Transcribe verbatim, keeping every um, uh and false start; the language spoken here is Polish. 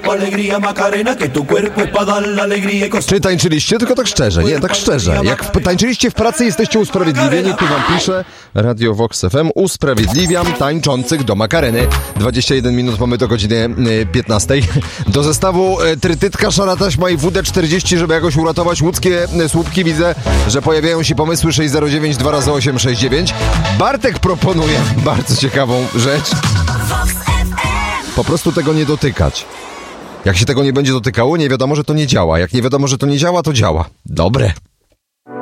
Czy tańczyliście? Tylko tak szczerze, nie, tak szczerze. Jak w, tańczyliście w pracy, jesteście usprawiedliwieni, tu wam pisze Radio Vox F M. Usprawiedliwiam tańczących do Makareny. dwadzieścia jeden minut mamy do godziny piętnastej. Do zestawu trytytka, szara taśma i W D czterdzieści, żeby jakoś uratować łódzkie słupki. Widzę, że pojawiają się pomysły sześć zero dziewięć dwa razy osiem sześć dziewięć. Bartek proponuje bardzo ciekawą rzecz. Po prostu tego nie dotykać. Jak się tego nie będzie dotykało, nie wiadomo, że to nie działa. Jak nie wiadomo, że to nie działa, to działa. Dobre.